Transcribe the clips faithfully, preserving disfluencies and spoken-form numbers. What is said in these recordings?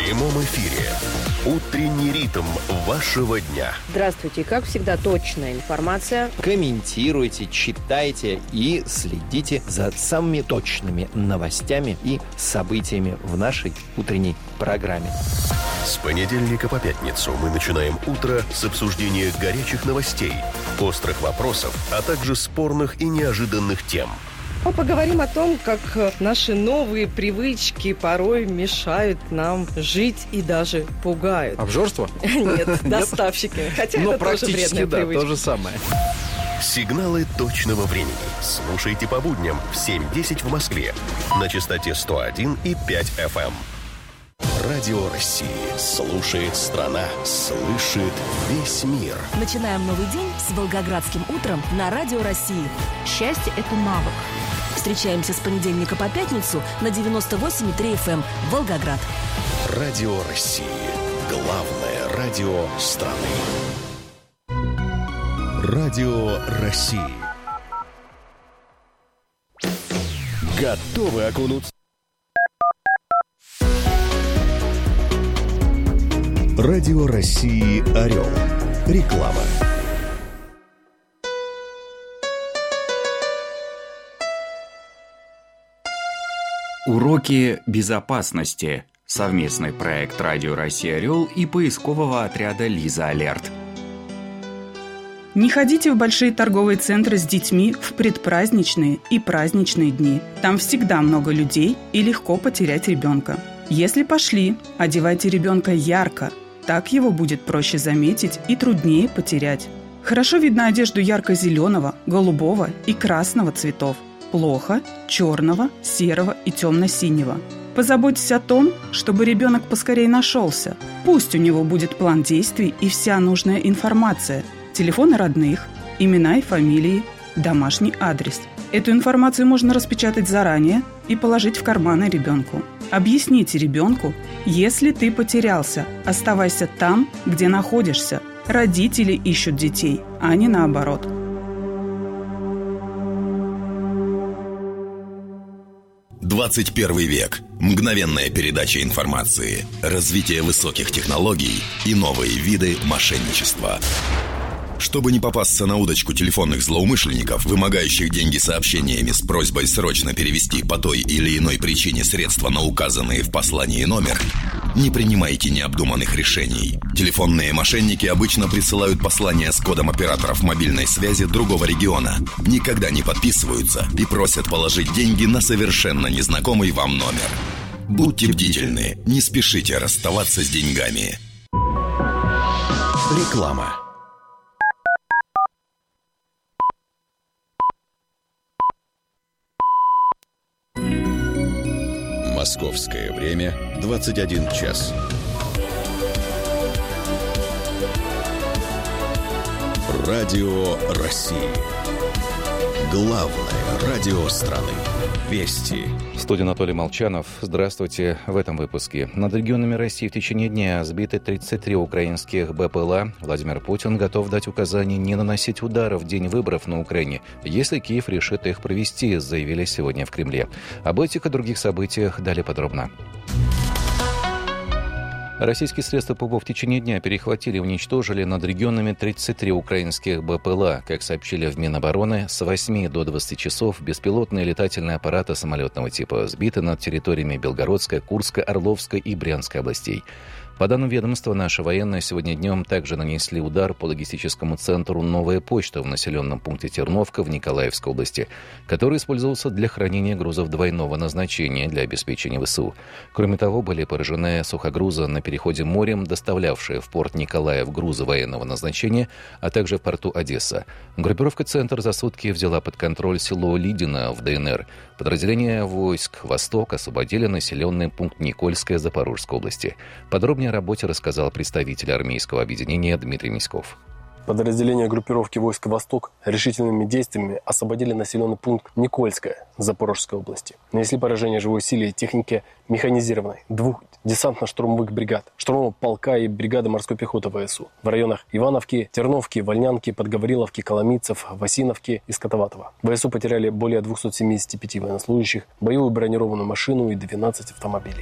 прямом эфире. Утренний ритм вашего дня. Здравствуйте. Как всегда, точная информация. Комментируйте, читайте и следите за самыми точными новостями и событиями в нашей утренней программе. С понедельника по пятницу мы начинаем утро с обсуждения горячих новостей, острых вопросов, а также спорных и неожиданных тем. Мы поговорим о том, как наши новые привычки порой мешают нам жить и даже пугают. Обжорство? Нет, доставщики. Хотя это тоже вредная привычка. Да, то же самое. Сигналы точного времени. Слушайте по будням в семь десять в Москве на частоте сто один и пять эф эм. Радио России. Слушает страна. Слышит весь мир. Начинаем новый день с Волгоградским утром на Радио России. Счастье – это навык. Встречаемся с понедельника по пятницу на девяносто восемь и три эф эм Волгоград. Радио России. Главное радио страны. Радио России. Готовы окунуться? Радио России «Орел». Реклама. Уроки безопасности. Совместный проект Радио Россия «Орел» и поискового отряда «Лиза Алерт». Не ходите в большие торговые центры с детьми в предпраздничные и праздничные дни. Там всегда много людей и легко потерять ребенка. Если пошли, одевайте ребенка ярко. Так его будет проще заметить и труднее потерять. Хорошо видно одежду ярко-зеленого, голубого и красного цветов. Плохо – черного, серого и темно-синего. Позаботьтесь о том, чтобы ребенок поскорее нашелся. Пусть у него будет план действий и вся нужная информация. Телефоны родных, имена и фамилии, домашний адрес. Эту информацию можно распечатать заранее и положить в карманы ребенку. Объясните ребенку, если ты потерялся, оставайся там, где находишься. Родители ищут детей, а не наоборот. двадцать первый век. Мгновенная передача информации, развитие высоких технологий и новые виды мошенничества. Чтобы не попасться на удочку телефонных злоумышленников, вымогающих деньги сообщениями с просьбой срочно перевести по той или иной причине средства на указанные в послании номер, не принимайте необдуманных решений. Телефонные мошенники обычно присылают послания с кодом операторов мобильной связи другого региона, никогда не подписываются и просят положить деньги на совершенно незнакомый вам номер. Будьте бдительны, не спешите расставаться с деньгами. Реклама. Московское время двадцать один час. Радио России. Главное радио страны. Вести. В студии Анатолий Молчанов. Здравствуйте. В этом выпуске. Над регионами России в течение дня сбиты тридцать три украинских бэ пэ эл а. Владимир Путин готов дать указание не наносить ударов в день выборов на Украине, если Киев решит их провести, заявили сегодня в Кремле. Об этих и других событиях далее подробно. Российские средства ПВО в течение дня перехватили и уничтожили над регионами тридцать три украинских бэ пэ эл а. Как сообщили в Минобороны, с восьми до двадцати часов беспилотные летательные аппараты самолетного типа сбиты над территориями Белгородской, Курской, Орловской и Брянской областей. По данным ведомства, наши военные сегодня днем также нанесли удар по логистическому центру «Новая почта» в населенном пункте Терновка в Николаевской области, который использовался для хранения грузов двойного назначения для обеспечения вэ эс у. Кроме того, были поражены сухогрузы на переходе морем, доставлявшие в порт Николаев грузы военного назначения, а также в порту Одесса. Группировка «Центр» за сутки взяла под контроль село Лидино в дэ эн эр. Подразделения войск «Восток» освободили населенный пункт Никольская Запорожской области. Подробнее о работе рассказал представитель армейского объединения Дмитрий Миськов. Подразделения группировки войск «Восток» решительными действиями освободили населенный пункт Никольская Запорожской области. Нанесли поражение живой силе и технике механизированной двух десантно-штурмовых бригад, штурмового полка и бригады морской пехоты вэ эс у в районах Ивановки, Терновки, Вольнянки, Подгавриловки, Коломийцев, Васиновки и Скотоватова. вэ эс у потеряли более двухсот семидесяти пяти военнослужащих, боевую бронированную машину и двенадцать автомобилей.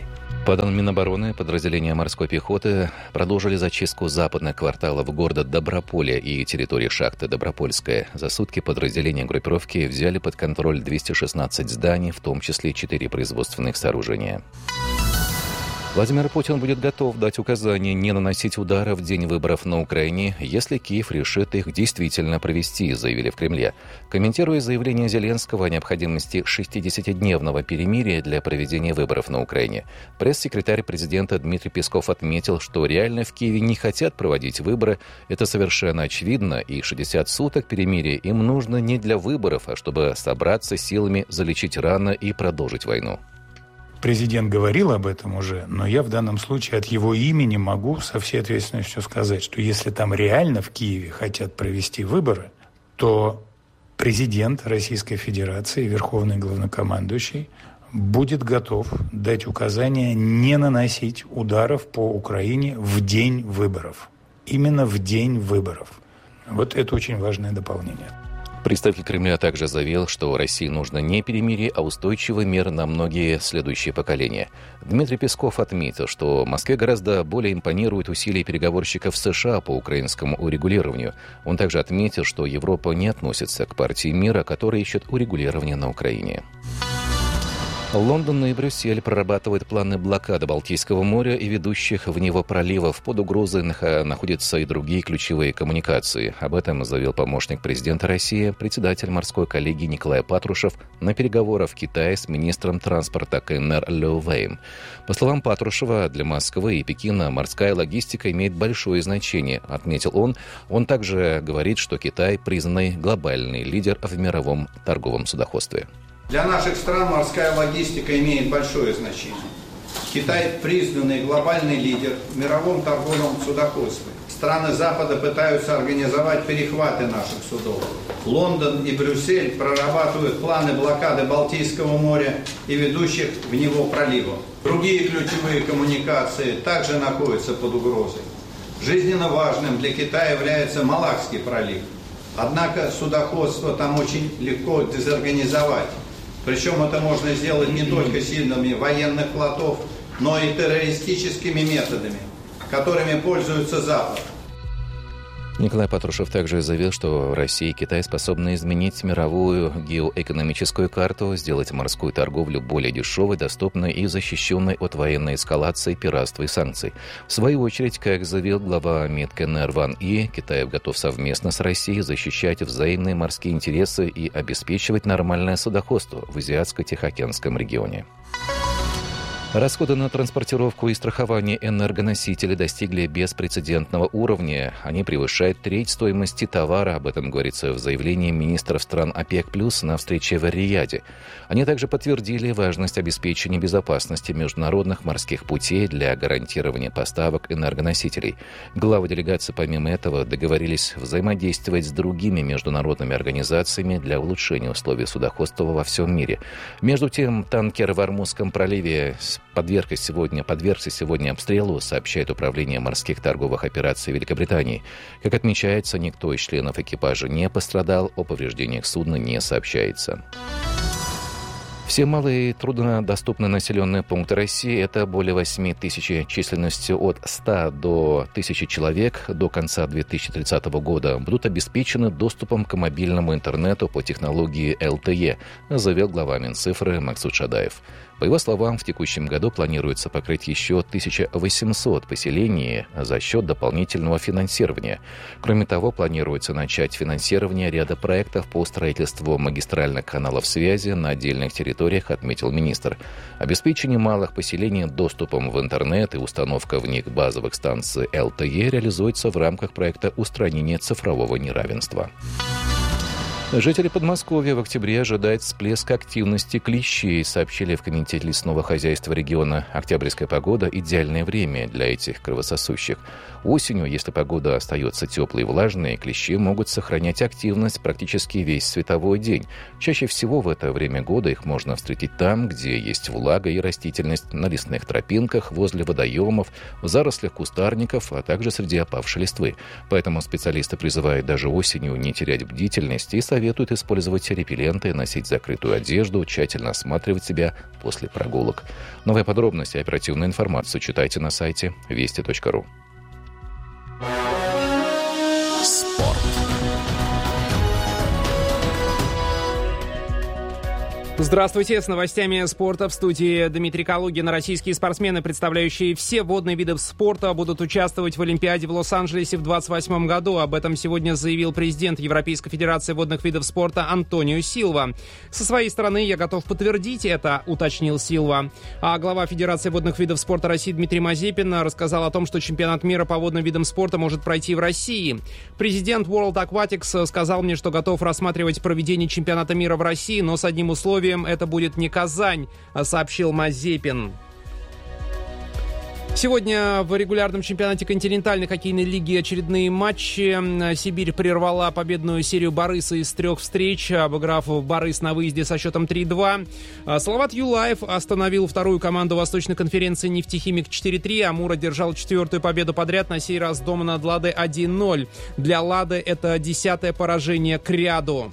По данным Минобороны, подразделения морской пехоты продолжили зачистку западных кварталов города Доброполя и территории шахты Добропольская. За сутки подразделения группировки взяли под контроль двести шестнадцать зданий, в том числе четыре производственных сооружения. Владимир Путин будет готов дать указание не наносить удара в день выборов на Украине, если Киев решит их действительно провести, заявили в Кремле. Комментируя заявление Зеленского о необходимости шестидесятидневного перемирия для проведения выборов на Украине, пресс-секретарь президента Дмитрий Песков отметил, что реально в Киеве не хотят проводить выборы. Это совершенно очевидно, и шестьдесят суток перемирия им нужно не для выборов, а чтобы собраться силами, залечить раны и продолжить войну. Президент говорил об этом уже, но я в данном случае от его имени могу со всей ответственностью сказать, что если там реально в Киеве хотят провести выборы, то президент Российской Федерации, верховный главнокомандующий, будет готов дать указания не наносить ударов по Украине в день выборов. Именно в день выборов. Вот это очень важное дополнение. Представитель Кремля также заявил, что России нужно не перемирие, а устойчивый мир на многие следующие поколения. Дмитрий Песков отметил, что Москве гораздо более импонируют усилия переговорщиков США по украинскому урегулированию. Он также отметил, что Европа не относится к партии мира, которая ищет урегулирование на Украине. Лондон и Брюссель прорабатывают планы блокады Балтийского моря и ведущих в него проливов. Под угрозой находятся и другие ключевые коммуникации. Об этом заявил помощник президента России, председатель морской коллегии Николай Патрушев на переговорах в Китае с министром транспорта КНР Лю Вэем. По словам Патрушева, для Москвы и Пекина морская логистика имеет большое значение, отметил он. Он также говорит, что Китай признанный глобальный лидер в мировом торговом судоходстве. Для наших стран морская логистика имеет большое значение. Китай – признанный глобальный лидер в мировом торговом судоходстве. Страны Запада пытаются организовать перехваты наших судов. Лондон и Брюссель прорабатывают планы блокады Балтийского моря и ведущих в него проливов. Другие ключевые коммуникации также находятся под угрозой. Жизненно важным для Китая является Малакский пролив. Однако судоходство там очень легко дезорганизовать. Причем это можно сделать не только силами военных флотов, но и террористическими методами, которыми пользуется Запад. Николай Патрушев также заявил, что Россия и Китай способны изменить мировую геоэкономическую карту, сделать морскую торговлю более дешевой, доступной и защищенной от военной эскалации, пиратства и санкций. В свою очередь, как заявил глава МИД КНР Ван И, Китай готов совместно с Россией защищать взаимные морские интересы и обеспечивать нормальное судоходство в Азиатско-Тихоокеанском регионе. Расходы на транспортировку и страхование энергоносителей достигли беспрецедентного уровня. Они превышают треть стоимости товара. Об этом говорится в заявлении министров стран ОПЕК+, на встрече в Эр-Рияде. Они также подтвердили важность обеспечения безопасности международных морских путей для гарантирования поставок энергоносителей. Главы делегации, помимо этого, договорились взаимодействовать с другими международными организациями для улучшения условий судоходства во всем мире. Между тем, танкер в Ормузском проливе Подвергся сегодня, подвергся сегодня обстрелу, сообщает Управление морских торговых операций Великобритании. Как отмечается, никто из членов экипажа не пострадал, о повреждениях судна не сообщается. Все малые и труднодоступные населенные пункты России – это более восемь тысяч численностью от ста до тысячи человек до конца две тысячи тридцатого года будут обеспечены доступом к мобильному интернету по технологии эл тэ е, заявил глава Минцифры Максут Шадаев. По его словам, в текущем году планируется покрыть еще тысяча восемьсот поселений за счет дополнительного финансирования. Кроме того, планируется начать финансирование ряда проектов по строительству магистральных каналов связи на отдельных территориях, отметил министр. Обеспечение малых поселений доступом в интернет и установка в них базовых станций эл тэ е реализуется в рамках проекта устранения цифрового неравенства. Жители Подмосковья в октябре ожидают всплеск активности клещей, сообщили в Комитете лесного хозяйства региона. Октябрьская погода – идеальное время для этих кровососущих. Осенью, если погода остается теплой и влажной, клещи могут сохранять активность практически весь световой день. Чаще всего в это время года их можно встретить там, где есть влага и растительность, на лесных тропинках, возле водоемов, в зарослях кустарников, а также среди опавшей листвы. Поэтому специалисты призывают даже осенью не терять бдительность и советуют советуют использовать репелленты, носить закрытую одежду, тщательно осматривать себя после прогулок. Новые подробности и оперативную информацию читайте на сайте вести точка ру. Спорт. Здравствуйте, с новостями спорта в студии Дмитрий Калугин. Российские спортсмены, представляющие все водные виды спорта, будут участвовать в Олимпиаде в Лос-Анджелесе в двадцать восьмом году. Об этом сегодня заявил президент Европейской Федерации водных видов спорта Антонио Силва. Со своей стороны, я готов подтвердить это, уточнил Силва. А глава Федерации водных видов спорта России Дмитрий Мазепин рассказал о том, что чемпионат мира по водным видам спорта может пройти в России. Президент World Aquatics сказал мне, что готов рассматривать проведение чемпионата мира в России, но с одним условием: это будет не Казань, сообщил Мазепин. Сегодня в регулярном чемпионате континентальной хоккейной лиги очередные матчи. Сибирь прервала победную серию Барыса из трех встреч, обыграв Барыс на выезде со счетом три-два. Салават Юлаев остановил вторую команду Восточной конференции «Нефтехимик» четыре-три. Амур одержал четвертую победу подряд, на сей раз дома над «Ладой» один-ноль. Для «Лады» это десятое поражение к ряду.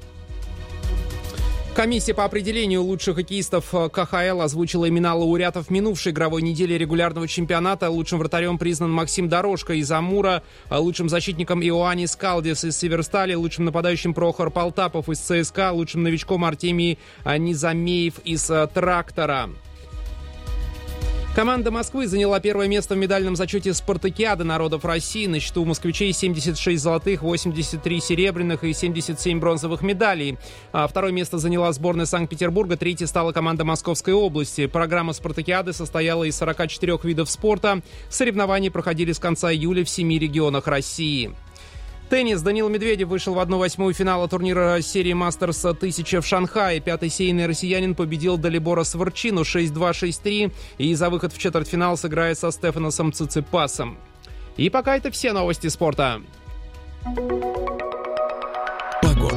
Комиссия по определению лучших хоккеистов ка ха эл озвучила имена лауреатов минувшей игровой недели регулярного чемпионата. Лучшим вратарем признан Максим Дорожко из Амура, лучшим защитником Иоаннис Калдис из Северстали, лучшим нападающим Прохор Полтапов из цэ эс ка, лучшим новичком Артемий Низамеев из Трактора. Команда Москвы заняла первое место в медальном зачете Спартакиады народов России. На счету у москвичей семьдесят шесть золотых, восемьдесят три серебряных и семьдесят семь бронзовых медалей. А второе место заняла сборная Санкт-Петербурга, третьей стала команда Московской области. Программа Спартакиады состояла из сорока четырёх видов спорта. Соревнования проходили с конца июля в семи регионах России. Теннис. Данил Медведев вышел в одну восьмую финала турнира серии Мастерс тысяча в Шанхае. Пятый сейный россиянин победил Далибора Сварчину шесть-два, шесть-три и за выход в четвертьфинал сыграет со Стефаносом Циципасом. И пока это все новости спорта. Погода.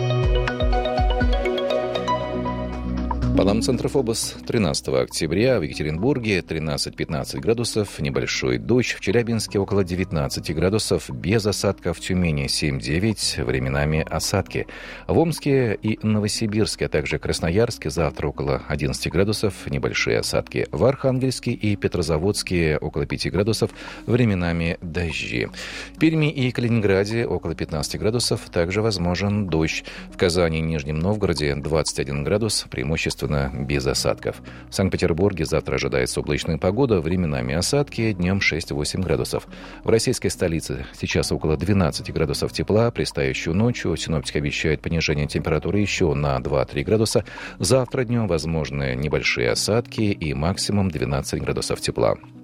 По нам Центрофобос тринадцатого октября в Екатеринбурге тринадцать-пятнадцать градусов, небольшой дождь, в Челябинске около девятнадцать градусов, без осадков, в Тюмени семь-девять, временами осадки. В Омске и Новосибирске, а также Красноярске завтра около одиннадцать градусов, небольшие осадки. В Архангельске и Петрозаводске около пяти градусов, временами дожди. В Перми и Калининграде около пятнадцати градусов, также возможен дождь. В Казани и Нижнем Новгороде двадцать один градус, преимущественно без осадков. В Санкт-Петербурге завтра ожидается облачная погода, временами осадки, днем шесть-восемь градусов. В российской столице сейчас около двенадцати градусов тепла, предстоящую ночью синоптики обещают понижение температуры еще на два-три градуса. Завтра днем возможны небольшие осадки и максимум двенадцать градусов тепла.